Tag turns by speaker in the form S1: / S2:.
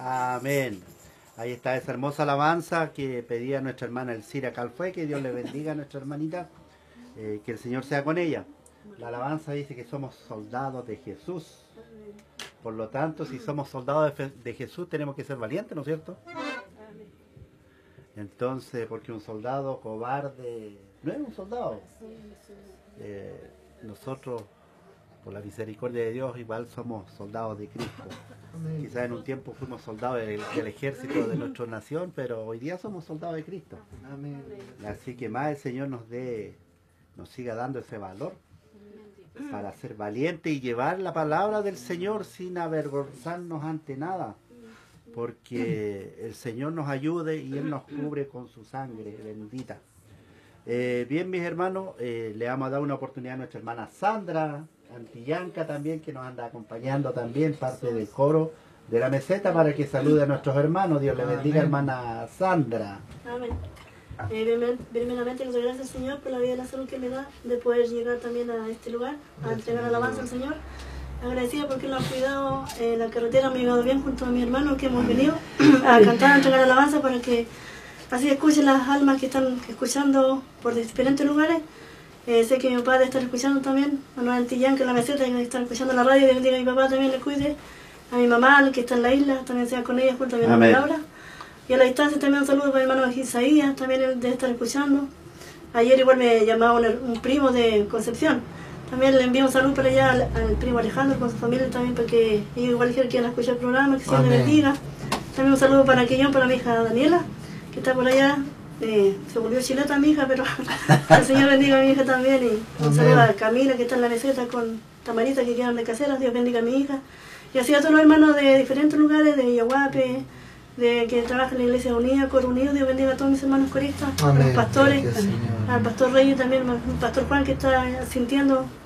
S1: Amén. Ahí está esa hermosa alabanza que pedía nuestra hermana Elcira Calfue, que Dios le bendiga a nuestra hermanita, que el Señor sea con ella. La alabanza dice que somos soldados de Jesús. Por lo tanto, si somos soldados de Jesús, tenemos que ser valientes, ¿no es cierto? Entonces, porque un soldado cobarde no es un soldado. Nosotros, por la misericordia de Dios, igual somos soldados de Cristo. Quizás en un tiempo fuimos soldados del ejército de nuestra nación, pero hoy día somos soldados de Cristo. Amén. Así que más el Señor nos siga dando ese valor para ser valientes y llevar la palabra del Señor sin avergonzarnos ante nada, porque el Señor nos ayude y Él nos cubre con su sangre bendita. Bien, mis hermanos, le vamos a dar una oportunidad a nuestra hermana Sandra Antillanca también, que nos anda acompañando también, parte del coro de la meseta, para que salude a nuestros hermanos. Dios le bendiga, hermana Sandra.
S2: Amén. Primeramente, les doy gracias al Señor por la vida y la salud que me da, de poder llegar también a este lugar, a entregar alabanza al Señor. Agradecida porque lo ha cuidado en la carretera, me ha llevado bien junto a mi hermano, que hemos venido a cantar, a entregar alabanza, para que así escuchen las almas que están escuchando por diferentes lugares. Sé que mi papá debe estar escuchando también, Manuel Antillán, que es la meseta, que debe estar escuchando la radio, y bendiga a mi papá también, le cuide. A mi mamá, que está en la isla, también sea con ella junto a mi hermana Laura. Y a la distancia también un saludo para mi hermano Isaías, también él debe estar escuchando. Ayer igual me llamaba un primo de Concepción. También le envío un saludo para allá al primo Alejandro con su familia también, porque ellos igual quieren escuchar el programa, que Dios le bendiga. También un saludo para Quillón, para mi hija Daniela, que está por allá. Se volvió chileta mi hija, pero el Señor bendiga a mi hija también. Y un saludo a Camila, que está en la meseta con Tamarita, que quedan de caseras. Dios bendiga a mi hija. Y así a todos los hermanos de diferentes lugares, de Villahuape, que trabajan en la Iglesia Unida, Coro Unido. Dios bendiga a todos mis hermanos coristas, a los pastores, al pastor Reyes también, al pastor Juan, que está sintiendo